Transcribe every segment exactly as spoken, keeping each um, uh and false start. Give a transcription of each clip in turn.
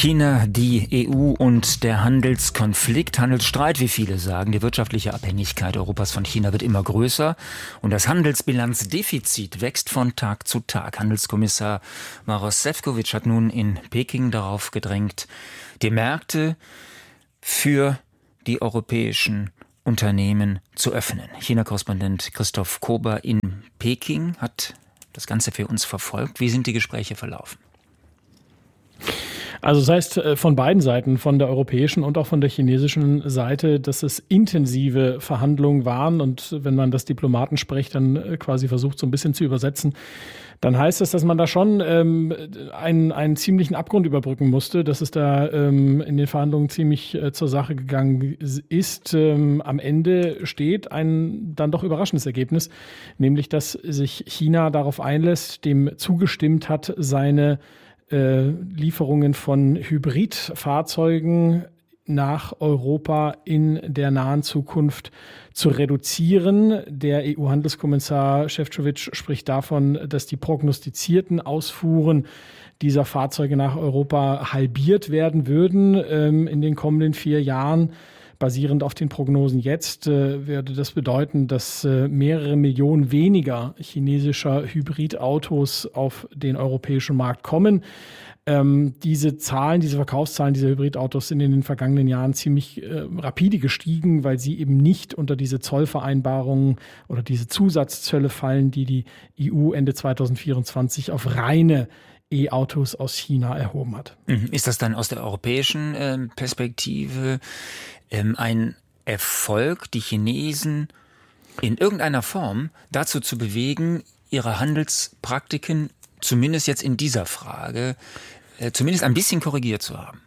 China, die E U und der Handelskonflikt, Handelsstreit, wie viele sagen. Die wirtschaftliche Abhängigkeit Europas von China wird immer größer und das Handelsbilanzdefizit wächst von Tag zu Tag. Handelskommissar Maroš Šefčovič hat nun in Peking darauf gedrängt, die Märkte für die europäischen Unternehmen zu öffnen. China-Korrespondent Christoph Kober in Peking hat das Ganze für uns verfolgt. Wie sind die Gespräche verlaufen? Also das heißt von beiden Seiten, von der europäischen und auch von der chinesischen Seite, dass es intensive Verhandlungen waren. Und wenn man das Diplomaten spricht, dann quasi versucht so ein bisschen zu übersetzen, dann heißt das, dass man da schon ähm, einen, einen ziemlichen Abgrund überbrücken musste, dass es da ähm, in den Verhandlungen ziemlich äh, zur Sache gegangen ist. Ähm, am Ende steht ein dann doch überraschendes Ergebnis, nämlich dass sich China darauf einlässt, dem zugestimmt hat, seine Lieferungen von Hybridfahrzeugen nach Europa in der nahen Zukunft zu reduzieren. Der E U-Handelskommissar Šefčovič spricht davon, dass die prognostizierten Ausfuhren dieser Fahrzeuge nach Europa halbiert werden würden ähm, in den kommenden vier Jahren. Basierend auf den Prognosen jetzt äh, würde das bedeuten, dass äh, mehrere Millionen weniger chinesischer Hybridautos auf den europäischen Markt kommen. Ähm, diese Zahlen, diese Verkaufszahlen dieser Hybridautos sind in den vergangenen Jahren ziemlich äh, rapide gestiegen, weil sie eben nicht unter diese Zollvereinbarungen oder diese Zusatzzölle fallen, die die E U Ende zweitausendvierundzwanzig auf reine E-Autos aus China erhoben hat. Ist das dann aus der europäischen äh, Perspektive ähm, ein Erfolg, die Chinesen in irgendeiner Form dazu zu bewegen, ihre Handelspraktiken zumindest jetzt in dieser Frage äh, zumindest ein bisschen korrigiert zu haben?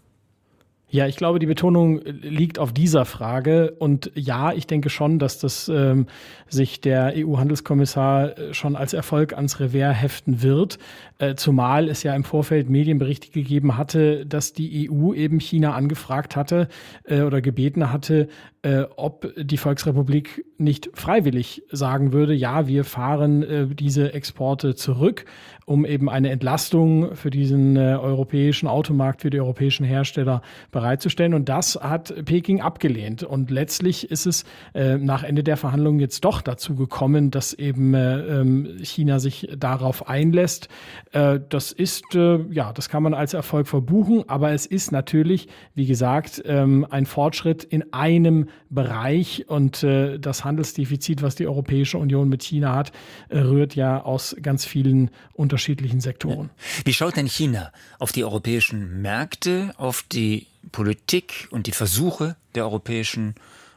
Ja, ich glaube, die Betonung liegt auf dieser Frage. Und ja, ich denke schon, dass das ähm, sich der E U-Handelskommissar schon als Erfolg ans Revers heften wird. Äh, zumal es ja im Vorfeld Medienberichte gegeben hatte, dass die E U eben China angefragt hatte äh, oder gebeten hatte, äh, ob die Volksrepublik nicht freiwillig sagen würde, ja, wir fahren äh, diese Exporte zurück, um eben eine Entlastung für diesen äh, europäischen Automarkt, für die europäischen Hersteller bereitzustellen. Und das hat Peking abgelehnt. Und letztlich ist es äh, nach Ende der Verhandlungen jetzt doch dazu gekommen, dass eben äh, China sich darauf einlässt. Äh, das ist, äh, ja, das kann man als Erfolg verbuchen. Aber es ist natürlich, wie gesagt, ähm, ein Fortschritt in einem Bereich. Und äh, das Handelsdefizit, was die Europäische Union mit China hat, äh, rührt ja aus ganz vielen unterschiedlichen Sektoren. Wie schaut denn China auf die europäischen Märkte, auf die Politik und die Versuche der Europäischen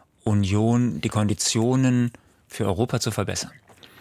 Union, die Konditionen für Europa zu verbessern?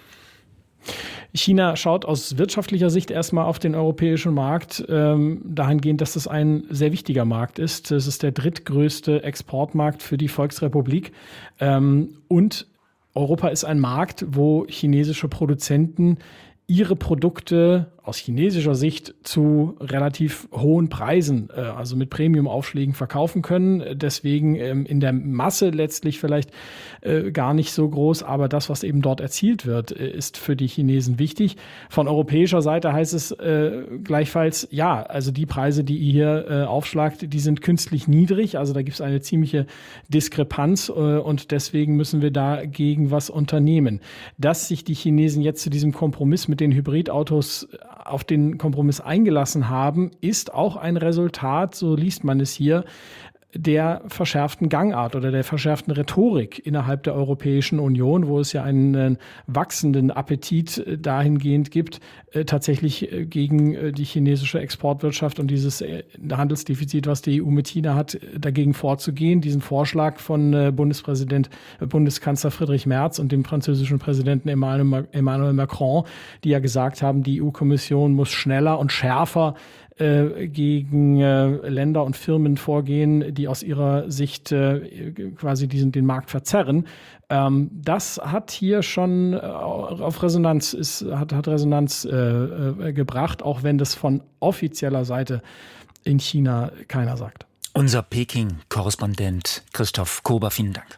China schaut aus wirtschaftlicher Sicht erstmal auf den europäischen Markt, ähm, dahingehend, dass das ein sehr wichtiger Markt ist. Es ist der drittgrößte Exportmarkt für die Volksrepublik. Ähm, und Europa ist ein Markt, wo chinesische Produzenten ihre Produkte aus chinesischer Sicht zu relativ hohen Preisen, äh, also mit Premium-Aufschlägen verkaufen können. Deswegen ähm, in der Masse letztlich vielleicht äh, gar nicht so groß, aber das, was eben dort erzielt wird, äh, ist für die Chinesen wichtig. Von europäischer Seite heißt es äh, gleichfalls, ja, also die Preise, die ihr hier äh, aufschlagt, die sind künstlich niedrig, also da gibt es eine ziemliche Diskrepanz äh, und deswegen müssen wir dagegen was unternehmen. Dass sich die Chinesen jetzt zu diesem Kompromiss mit den Hybridautos auf den Kompromiss eingelassen haben, ist auch ein Resultat, so liest man es hier, der verschärften Gangart oder der verschärften Rhetorik innerhalb der Europäischen Union, wo es ja einen äh, wachsenden Appetit äh, dahingehend gibt, äh, tatsächlich äh, gegen äh, die chinesische Exportwirtschaft und dieses äh, Handelsdefizit, was die E U mit China hat, äh, dagegen vorzugehen. Diesen Vorschlag von äh, Bundespräsident, äh, Bundeskanzler Friedrich Merz und dem französischen Präsidenten Emmanuel, Emmanuel Macron, die ja gesagt haben, die E U-Kommission muss schneller und schärfer gegen äh, Länder und Firmen vorgehen, die aus ihrer Sicht äh, quasi diesen den Markt verzerren. Ähm, das hat hier schon äh, auf Resonanz ist, hat, hat Resonanz äh, äh, gebracht, auch wenn das von offizieller Seite in China keiner sagt. Unser Peking-Korrespondent Christoph Kober, vielen Dank.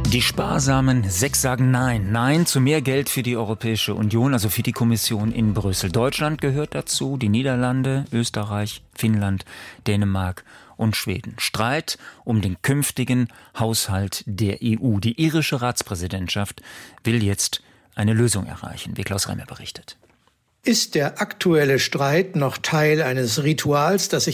Die Sparsamen, sechs sagen Nein. Nein zu mehr Geld für die Europäische Union, also für die Kommission in Brüssel. Deutschland gehört dazu, die Niederlande, Österreich, Finnland, Dänemark und Schweden. Streit um den künftigen Haushalt der E U. Die irische Ratspräsidentschaft will jetzt eine Lösung erreichen, wie Klaus Reimer berichtet. Ist der aktuelle Streit noch Teil eines Rituals, das sich